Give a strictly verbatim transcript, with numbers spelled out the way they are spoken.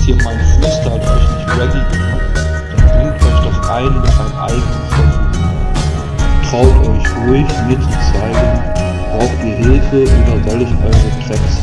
hier mein Freestyle euch nicht ready genug, dann bringt euch doch ein mit einem eigenen Versuch. Traut euch ruhig, mir zu zeigen, braucht ihr Hilfe oder soll ich eure Tracks